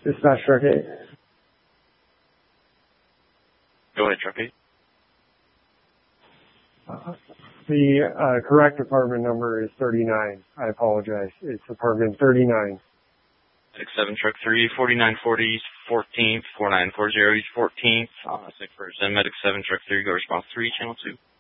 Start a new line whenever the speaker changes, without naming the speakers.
Dispatch Truck 8.
Go ahead, Truck 8.
The correct apartment number is 39. I apologize. It's apartment 39.
6-7 Truck 3, 4940 East 14th, 4940 East 14th. Sick person, Medic 7 Truck 3, go response 3, Channel 2.